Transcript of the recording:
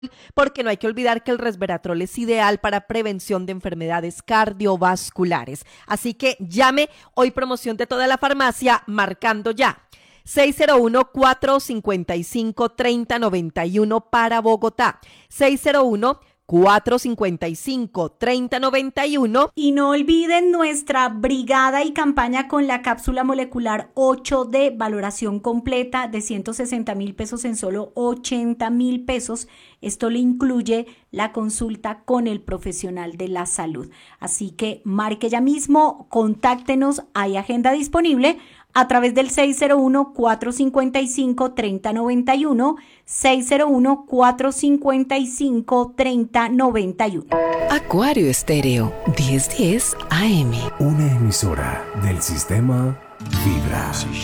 porque no hay que olvidar que el resveratrol es ideal para prevención de enfermedades cardiovasculares. Así que llame, hoy promoción de toda la farmacia, marcando ya. 601-455-3091 para Bogotá. 601-455-3091. Y no olviden nuestra brigada y campaña con la cápsula molecular 8D, valoración completa de 160,000 pesos en solo 80,000 pesos. Esto le incluye la consulta con el profesional de la salud. Así que marque ya mismo, contáctenos, hay agenda disponible a través del 601-455-3091, 601-455-3091. Acuario Estéreo, 1010 AM. Una emisora del sistema Vibra.